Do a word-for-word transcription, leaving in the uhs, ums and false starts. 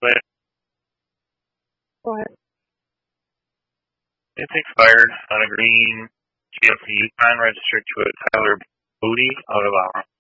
But Go ahead. it's expired on a green G M C Yukon registered to a Tyler Booty out of uh,